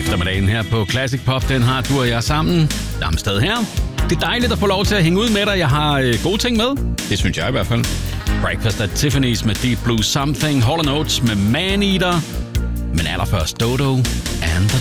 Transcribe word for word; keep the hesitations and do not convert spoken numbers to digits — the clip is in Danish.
eftermiddagen her på Classic Pop. Den har du og jeg sammen. Damsted her. Det er dejligt at få lov til at hænge ud med dig. Jeg har øh, gode ting med. Det synes jeg i hvert fald. Breakfast at Tiffany's med Deep Blue Something. Hall and Oates med Man Eater. Men allerførst Dodo and the